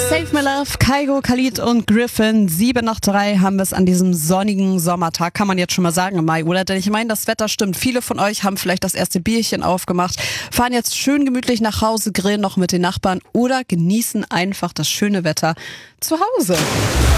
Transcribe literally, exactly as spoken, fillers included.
Save My Love, Kygo, Khalid und Griffin. Sieben nach drei haben wir es an diesem sonnigen Sommertag, kann man jetzt schon mal sagen im Mai, oder? Denn ich meine, das Wetter stimmt. Viele von euch haben vielleicht das erste Bierchen aufgemacht, fahren jetzt schön gemütlich nach Hause, grillen noch mit den Nachbarn oder genießen einfach das schöne Wetter zu Hause.